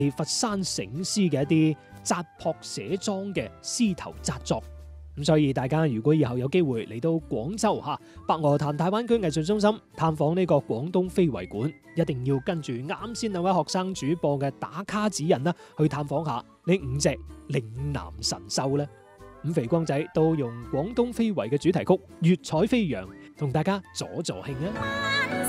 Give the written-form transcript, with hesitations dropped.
佛山醒獅嘅一啲紮樸寫莊嘅獅頭紮作。咁所以大家如果以後有機會嚟到廣州白鵝潭大灣區藝術中心探訪呢個廣東非遺館，一定要跟住啱先兩位學生主播嘅打卡指引啦，去探訪下呢5隻嶺南神獸咧。咁肥光仔都用廣東非遺嘅主題曲《粵彩飛揚》同大家助興啊！